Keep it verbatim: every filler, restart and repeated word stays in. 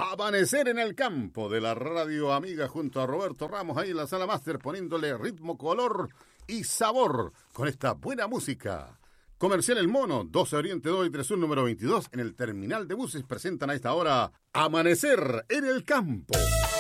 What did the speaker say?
Amanecer en el campo de la radio amiga junto a Roberto Ramos ahí en la sala máster poniéndole ritmo, color y sabor con esta buena música. Comercial El Mono, doce Oriente dos y tres Sur número veintidós en el terminal de buses presentan a esta hora Amanecer en el campo.